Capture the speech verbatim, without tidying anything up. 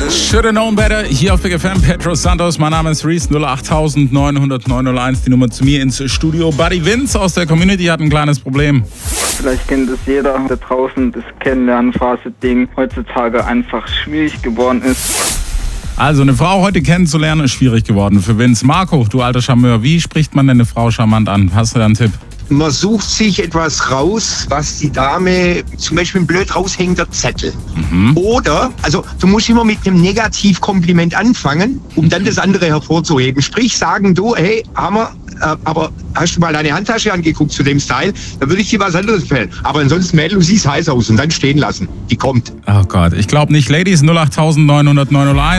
Shoulda known better, hier auf Big F M, Pedro Santos, mein Name ist Reese, null acht neun null null neun null eins, die Nummer zu mir ins Studio. Buddy Vince aus der Community hat ein kleines Problem. Vielleicht kennt es jeder da draußen, das Kennenlernphase-Ding heutzutage einfach schwierig geworden ist. Also eine Frau heute kennenzulernen ist schwierig geworden für Vince. Marco, du alter Charmeur, wie spricht man denn eine Frau charmant an? Hast du da einen Tipp? Man sucht sich etwas raus, was die Dame, zum Beispiel ein blöd raushängender Zettel. Mhm. Oder, also du musst immer mit einem Negativkompliment anfangen, um dann das andere hervorzuheben. Sprich, sagen du, hey, Hammer, äh, aber hast du mal deine Handtasche angeguckt zu dem Style? Da würde ich dir was anderes empfehlen. Aber ansonsten, Mädel, du siehst heiß aus und dann stehen lassen. Die kommt. Oh Gott, ich glaube nicht. Ladies, null acht neun null null neun null eins.